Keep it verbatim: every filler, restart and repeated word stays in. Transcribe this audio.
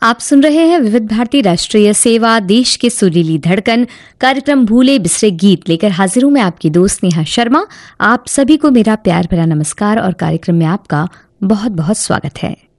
आप सुन रहे हैं विविध भारती राष्ट्रीय सेवा, देश के सुरीली धड़कन कार्यक्रम भूले बिसरे गीत लेकर हाजिर हूं मैं आपकी दोस्त नेहा शर्मा। आप सभी को मेरा प्यार भरा नमस्कार और कार्यक्रम में आपका बहुत बहुत स्वागत है।